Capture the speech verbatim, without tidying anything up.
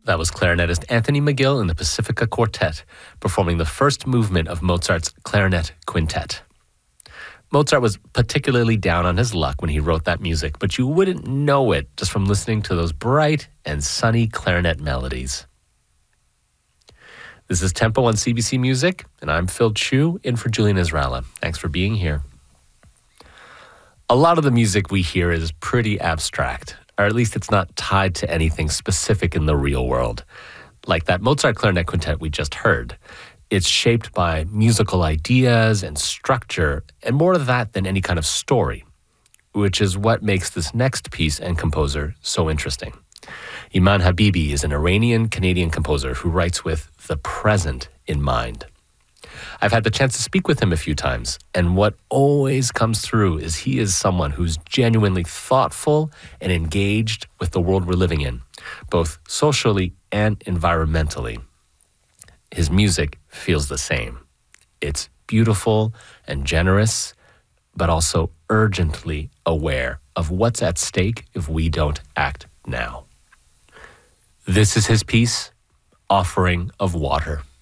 That was clarinetist Anthony McGill in the Pacifica Quartet, performing the first movement of Mozart's Clarinet Quintet. Mozart was particularly down on his luck when he wrote that music, but you wouldn't know it just from listening to those bright and sunny clarinet melodies. This is Tempo on C B C Music, and I'm Phil Chu, in for Julian Israela. Thanks for being here. A lot of the music we hear is pretty abstract, or at least it's not tied to anything specific in the real world. Like that Mozart Clarinet Quintet we just heard. It's shaped by musical ideas and structure, and more of that than any kind of story, which is what makes this next piece and composer so interesting. Iman Habibi is an Iranian-Canadian composer who writes with the present in mind. I've had the chance to speak with him a few times, and what always comes through is he is someone who's genuinely thoughtful and engaged with the world we're living in, both socially and environmentally. His music feels the same. It's beautiful and generous, but also urgently aware of what's at stake if we don't act now. This is his piece, Offering of Water.